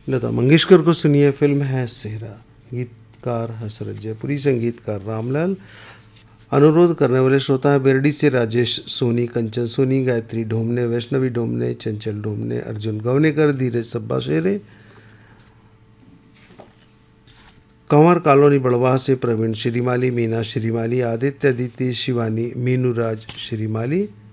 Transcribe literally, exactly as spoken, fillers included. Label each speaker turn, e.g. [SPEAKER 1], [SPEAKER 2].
[SPEAKER 1] लता मंगेशकर को सुनिए, फिल्म है सेहरा, गीतकार हसरत जयपुरी, संगीतकार रामलाल। अनुरोध करने वाले श्रोता है बेरडी से राजेश सोनी, कंचन सोनी, गायत्री ढोमने, वैष्णवी ढोमने, चंचल ढोमने, अर्जुन गवनेकर, धीरज सब्बा शेरे। कंवर कॉलोनी बड़वाह से प्रवीण श्रीमाली, मीना श्रीमाली, आदित्य अदिति, शिवानी, मीनू राज श्रीमाली।